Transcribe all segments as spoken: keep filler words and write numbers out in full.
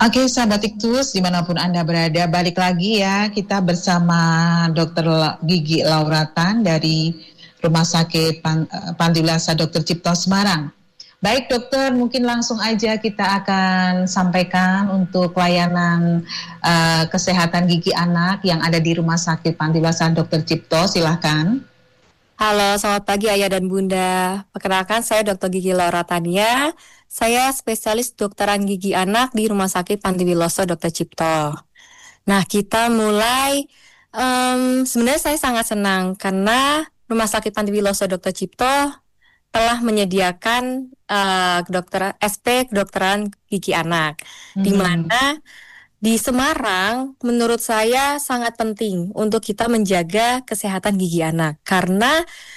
Oke, sahabat Iktus, dimanapun Anda berada, balik lagi ya, kita bersama dokter Gigi Lauratan dari Rumah Sakit Pan- Panti Wilasa dokter Cipto Semarang. Baik dokter, mungkin langsung aja kita akan sampaikan untuk layanan uh, kesehatan gigi anak yang ada di Rumah Sakit Panti Wilasa dokter Cipto, silahkan. Halo, selamat pagi Ayah dan Bunda. Perkenalkan, saya dokter Gigi Laura Tania. Saya spesialis dokteran gigi anak di Rumah Sakit Panti Wiloso dokter Cipto. Nah, kita mulai, em, sebenarnya saya sangat senang karena Rumah Sakit Panti Wiloso dokter Cipto telah menyediakan uh, kedokteran S P kedokteran gigi anak, di Mhm. mana di Semarang, menurut saya sangat penting untuk kita menjaga kesehatan gigi anak karena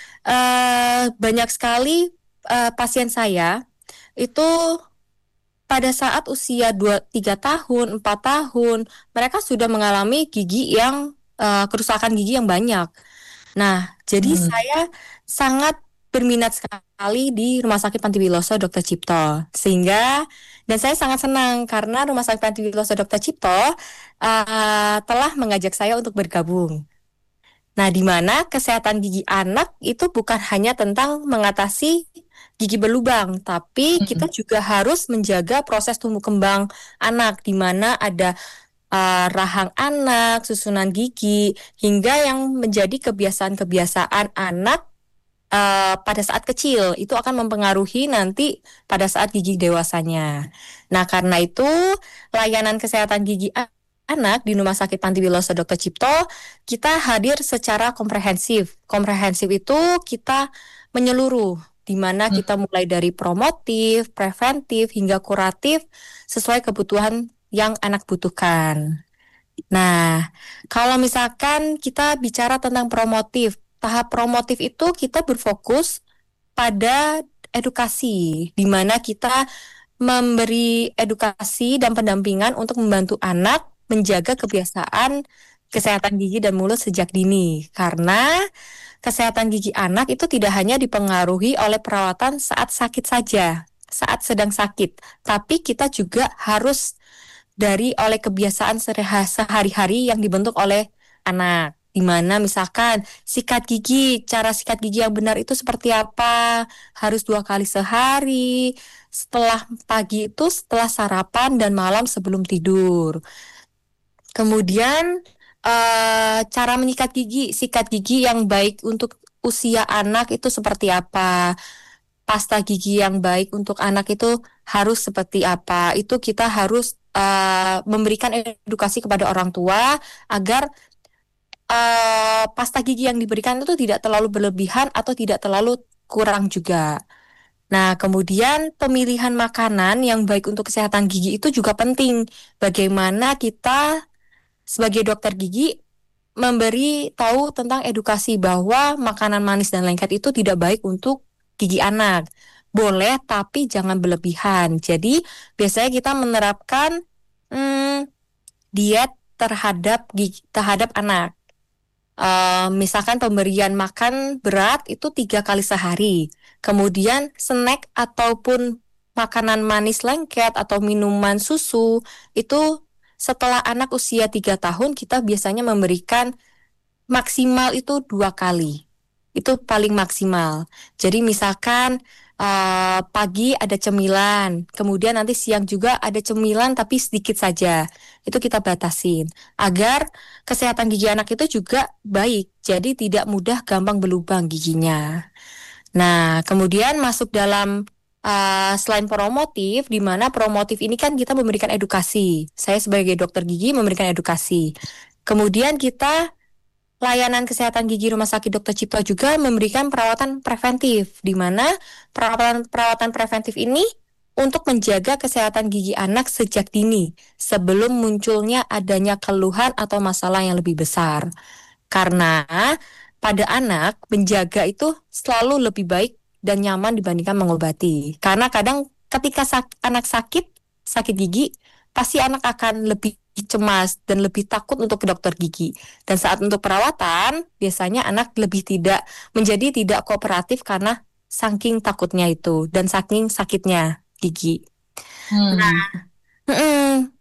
eh, banyak sekali eh, pasien saya itu pada saat usia dua, tiga tahun, empat tahun, mereka sudah mengalami gigi yang eh, kerusakan gigi yang banyak. Nah, jadi Hmm. saya sangat berminat sekali di Rumah Sakit Panti Wiloso dokter Cipto. Sehingga, dan saya sangat senang karena Rumah Sakit Panti Wiloso dokter Cipto eh, telah mengajak saya untuk bergabung. Nah, di mana kesehatan gigi anak itu bukan hanya tentang mengatasi gigi berlubang, tapi kita juga harus menjaga proses tumbuh kembang anak, di mana ada uh, rahang anak, susunan gigi, hingga yang menjadi kebiasaan-kebiasaan anak uh, pada saat kecil. Itu akan mempengaruhi nanti pada saat gigi dewasanya. Nah, karena itu layanan kesehatan gigi a- anak di Rumah Sakit Panti Wiloso dokter Cipto, kita hadir secara komprehensif. Komprehensif itu kita menyeluruh, di mana kita mulai dari promotif, preventif, hingga kuratif sesuai kebutuhan yang anak butuhkan. Nah, kalau misalkan kita bicara tentang promotif, tahap promotif itu kita berfokus pada edukasi, di mana kita memberi edukasi dan pendampingan untuk membantu anak menjaga kebiasaan kesehatan gigi dan mulut sejak dini. Karena kesehatan gigi anak itu tidak hanya dipengaruhi oleh perawatan saat sakit saja, saat sedang sakit, tapi kita juga harus dari oleh kebiasaan sereha- sehari-hari yang dibentuk oleh anak. Di mana misalkan sikat gigi, cara sikat gigi yang benar itu seperti apa? Harus dua kali sehari, setelah pagi itu setelah sarapan dan malam sebelum tidur. Kemudian eh, cara menyikat gigi, sikat gigi yang baik untuk usia anak itu seperti apa? Pasta gigi yang baik untuk anak itu harus seperti apa? Itu kita harus eh, memberikan edukasi kepada orang tua agar eh, pasta gigi yang diberikan itu tidak terlalu berlebihan atau tidak terlalu kurang juga. Nah, kemudian pemilihan makanan yang baik untuk kesehatan gigi itu juga penting. Bagaimana kita sebagai dokter gigi memberi tahu tentang edukasi bahwa makanan manis dan lengket itu tidak baik untuk gigi anak. Boleh, tapi jangan berlebihan. Jadi, biasanya kita menerapkan hmm, diet terhadap gigi, terhadap anak. Eh, misalkan pemberian makan berat itu tiga kali sehari. Kemudian snack ataupun makanan manis lengket atau minuman susu itu setelah anak usia tiga tahun kita biasanya memberikan maksimal itu dua kali. Itu paling maksimal. Jadi misalkan eh, pagi ada cemilan, kemudian nanti siang juga ada cemilan tapi sedikit saja. Itu kita batasin agar kesehatan gigi anak itu juga baik. Jadi tidak mudah gampang berlubang giginya. Nah, kemudian masuk dalam uh, selain promotif, di mana promotif ini kan kita memberikan edukasi. Saya sebagai dokter gigi memberikan edukasi. Kemudian kita layanan kesehatan gigi Rumah Sakit dokter Cipto juga memberikan perawatan preventif, di mana perawatan-perawatan preventif ini untuk menjaga kesehatan gigi anak sejak dini, sebelum munculnya adanya keluhan atau masalah yang lebih besar. Karena pada anak, menjaga itu selalu lebih baik dan nyaman dibandingkan mengobati. Karena kadang ketika sak- anak sakit, sakit gigi, pasti anak akan lebih cemas dan lebih takut untuk ke dokter gigi. Dan saat untuk perawatan, biasanya anak lebih tidak menjadi tidak kooperatif karena saking takutnya itu dan saking sakitnya gigi. Hmm. Mm-mm.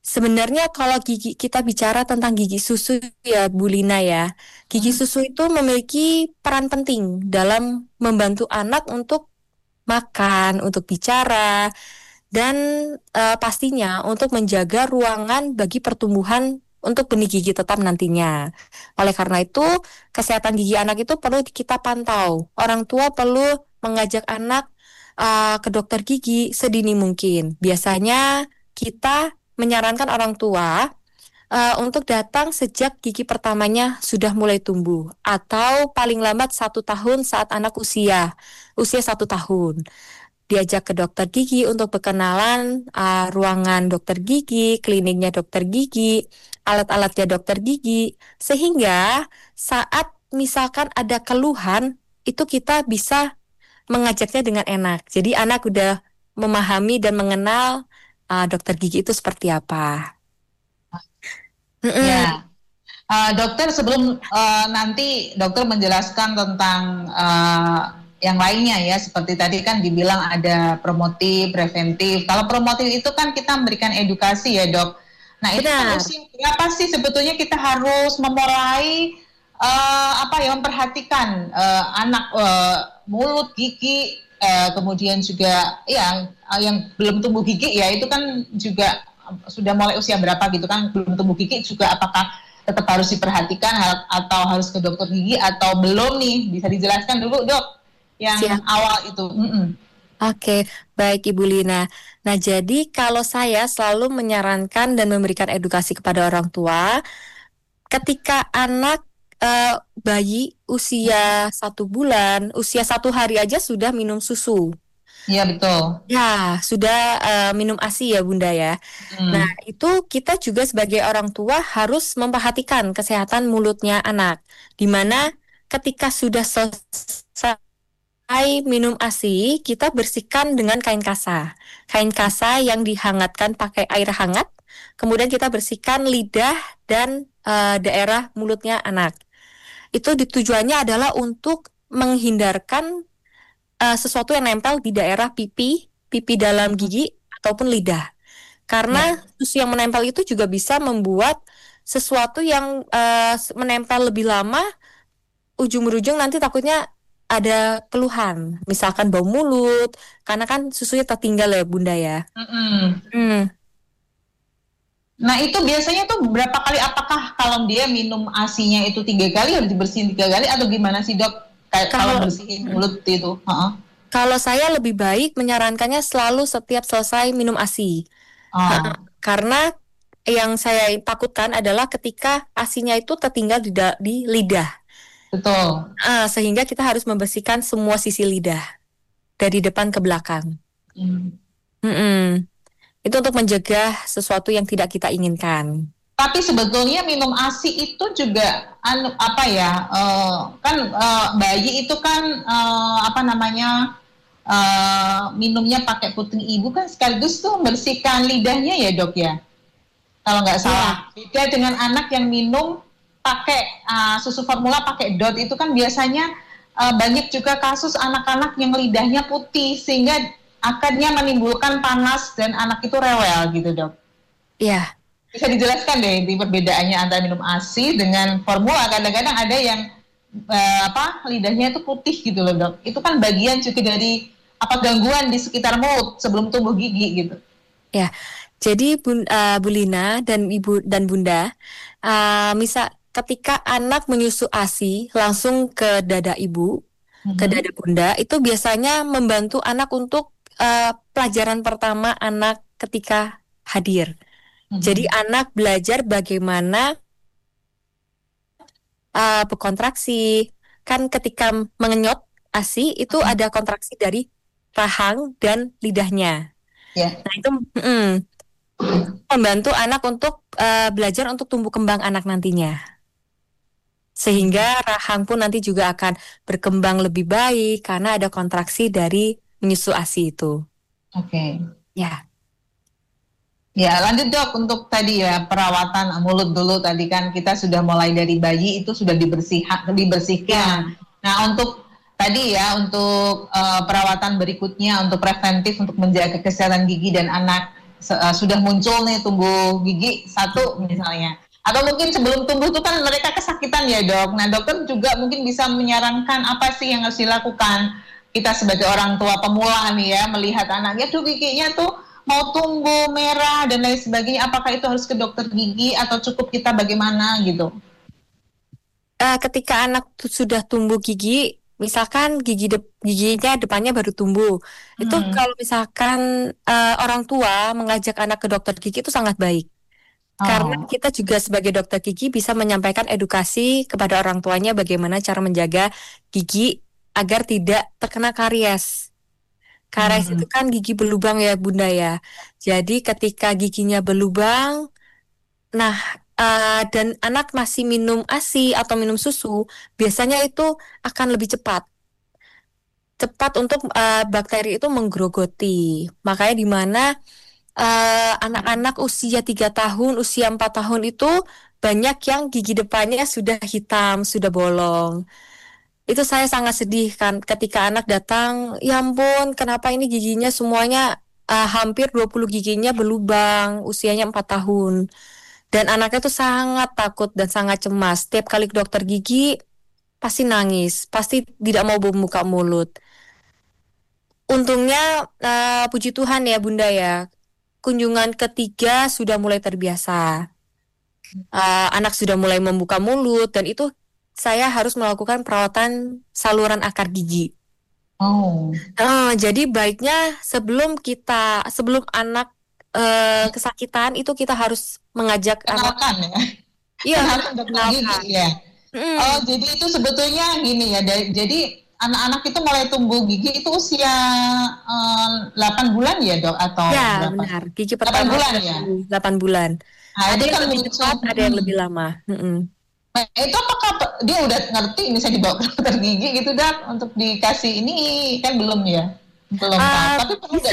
Sebenarnya kalau gigi kita bicara tentang gigi susu ya Bu Lina ya, gigi Hmm. susu itu memiliki peran penting dalam membantu anak untuk makan, untuk bicara, dan eh, pastinya untuk menjaga ruangan bagi pertumbuhan untuk benih gigi tetap nantinya. Oleh karena itu, kesehatan gigi anak itu perlu kita pantau. Orang tua perlu mengajak anak eh, ke dokter gigi sedini mungkin. Biasanya kita menyarankan orang tua eh, untuk datang sejak gigi pertamanya sudah mulai tumbuh atau paling lambat satu tahun saat anak usia usia satu tahun. Diajak ke dokter gigi untuk berkenalan uh, ruangan dokter gigi, kliniknya dokter gigi, alat-alatnya dokter gigi, sehingga saat misalkan ada keluhan itu kita bisa mengajaknya dengan enak. Jadi anak udah memahami dan mengenal uh, dokter gigi itu seperti apa. Mm-mm. Ya, Uh, dokter sebelum uh, nanti dokter menjelaskan tentang uh, yang lainnya ya, seperti tadi kan dibilang ada promotif, preventif. Kalau promotif itu kan kita memberikan edukasi ya dok. Nah itu kan Benar. usia berapa sih sebetulnya kita harus memulai uh, apa ya memperhatikan uh, anak uh, mulut, gigi, uh, kemudian juga ya uh, yang belum tumbuh gigi ya itu kan juga uh, sudah mulai usia berapa gitu kan belum tumbuh gigi juga apakah tetap harus diperhatikan atau harus ke dokter gigi atau belum nih, bisa dijelaskan dulu dok yang Siap. awal itu. Mm-mm. Oke, baik Ibu Lina. Nah, jadi kalau saya selalu menyarankan dan memberikan edukasi kepada orang tua, ketika anak eh, bayi usia satu bulan, usia satu hari aja sudah minum susu. Iya betul. Ya, sudah eh, minum ASI ya Bunda ya. Nah, Hmm. itu kita juga sebagai orang tua harus memperhatikan kesehatan mulutnya anak. Di mana ketika sudah selesai minum ASI, kita bersihkan dengan kain kasa. Kain kasa yang dihangatkan pakai air hangat. Kemudian kita bersihkan lidah dan eh, daerah mulutnya anak. Itu tujuannya adalah untuk menghindarkan eh, sesuatu yang nempel di daerah pipi, pipi dalam gigi ataupun lidah. Karena Ya. susu yang menempel itu juga bisa membuat sesuatu yang eh, menempel lebih lama, ujung-ujung nanti takutnya ada keluhan, misalkan bau mulut, karena kan susunya tertinggal ya Bunda ya. Mm-mm. Hmm. Nah itu biasanya tuh berapa kali, apakah kalau dia minum asinya itu tiga kali harus dibersihin tiga kali atau gimana sih dok? Kayak kalau Kalau bersihin mulut itu. Uh-uh. kalau saya lebih baik menyarankannya selalu setiap selesai minum ASI. Oh, Karena yang saya takutkan adalah ketika asinya itu tertinggal di, da- di lidah. betul. Ah, sehingga kita harus membersihkan semua sisi lidah dari depan ke belakang. Hmm. Mm-mm. Itu untuk mencegah sesuatu yang tidak kita inginkan. Tapi sebetulnya minum ASI itu juga anu apa ya? eh, kan eh, bayi itu kan eh, apa namanya? eh, minumnya pakai puting ibu kan sekaligus tuh membersihkan lidahnya ya dok ya. Kalau nggak Iya, salah. Beda dengan anak yang minum pakai uh, susu formula pakai dot itu kan biasanya uh, banyak juga kasus anak-anak yang lidahnya putih sehingga akhirnya menimbulkan panas dan anak itu rewel gitu dok. iya, Bisa dijelaskan deh di perbedaannya antara minum ASI dengan formula. Kadang-kadang ada yang uh, apa lidahnya itu putih gitu loh dok. Itu kan bagian juga dari apa gangguan di sekitar mulut sebelum tumbuh gigi gitu. iya. Jadi Bun, eh, Bu Lina dan Ibu dan Bunda, eh, misal ketika anak menyusu ASI langsung ke dada ibu, ke Mhm. dada bunda, itu biasanya membantu anak untuk eh, pelajaran pertama anak ketika hadir. Jadi Mhm. anak belajar bagaimana eh, berkontraksi. Kan ketika mengenyot ASI itu Mhm. ada kontraksi dari rahang dan lidahnya. Ya. Nah itu mm, membantu anak untuk eh, belajar untuk tumbuh kembang anak nantinya. Sehingga rahang pun nanti juga akan berkembang lebih baik karena ada kontraksi dari menyusu ASI itu. Oke. Ya, Ya, lanjut dok untuk tadi ya perawatan mulut dulu tadi kan kita sudah mulai dari bayi itu sudah dibersihkan, ya, dibersihkan. Nah, untuk tadi ya untuk eh, perawatan berikutnya untuk preventif untuk menjaga kesehatan gigi dan anak uh, sudah muncul nih tumbuh gigi satu misalnya, atau mungkin sebelum tumbuh itu kan mereka kesakitan ya dok. Nah dokter juga mungkin bisa menyarankan apa sih yang harus dilakukan kita sebagai orang tua pemula nih ya, melihat anaknya tuh giginya tuh mau tumbuh merah dan lain sebagainya, apakah itu harus ke dokter gigi atau cukup kita bagaimana gitu? Uh, ketika anak tuh sudah tumbuh gigi, misalkan gigi de- giginya depannya baru tumbuh, hmm. itu kalau misalkan uh, orang tua mengajak anak ke dokter gigi itu sangat baik. Oh. Karena kita juga sebagai dokter gigi bisa menyampaikan edukasi kepada orang tuanya bagaimana cara menjaga gigi agar tidak terkena karies. Karies hmm. itu kan gigi berlubang ya Bunda ya. Jadi ketika giginya berlubang, nah uh, dan anak masih minum ASI atau minum susu, biasanya itu akan lebih cepat. Cepat untuk uh, bakteri itu menggerogoti. Makanya di mana uh, anak-anak usia tiga tahun, usia empat tahun itu banyak yang gigi depannya sudah hitam, sudah bolong. Itu saya sangat sedih kan ketika anak datang, ya ampun kenapa ini giginya semuanya uh, hampir dua puluh giginya berlubang, usianya empat tahun. Dan anaknya tuh sangat takut dan sangat cemas. Setiap kali ke dokter gigi pasti nangis, pasti tidak mau membuka mulut. Untungnya uh, puji Tuhan ya Bunda ya, kunjungan ketiga sudah mulai terbiasa. Uh, anak sudah mulai membuka mulut dan itu saya harus melakukan perawatan saluran akar gigi. Oh. Uh, jadi baiknya sebelum kita, sebelum anak uh, kesakitan itu kita harus mengajak kenalkan anak. Ya. Iya, kenalkan dokter gigi ya. Mm. Oh, jadi itu sebetulnya gini ya. Jadi anak-anak itu mulai tumbuh gigi itu usia uh, delapan bulan ya dok atau ya, berapa? Benar. Gigi pertama delapan bulan ya. delapan bulan. Nah, ada yang kan lebih cepat, hmm. ada yang lebih lama. Hmm. Nah, itu apakah dia udah ngerti misalnya dibawa ke dokter gigi gitu dok untuk dikasih ini kan belum ya? Belum uh, tahu. Tapi perlu